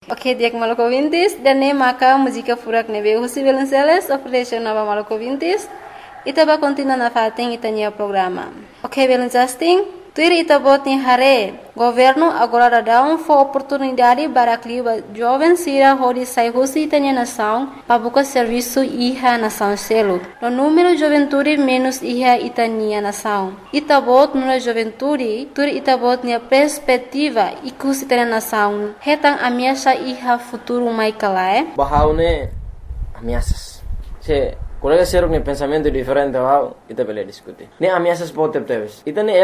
Ok, dia maluco vintis, dan ne maka música furak nebe husi Belenceles, operation nova maluco vintis, ita ba continua na fating itanya programa. Ok, Belencasting, tuir ita bot ni hare, governo agora dá oportunidade para que jovens sira hodi sai husi itanya nação, para buscar serviço iha nação selo. No número juventude menos iha itania nação. Ita bot no juventude, tuir ita bot ni perspectiva ikus itanya nação. Hetang ameaça iha futuro mai kalae. Bahaune ameaças. Se colega será um pensamento diferente, ita pele discutir. Ne ameaças pode ter. Ita ne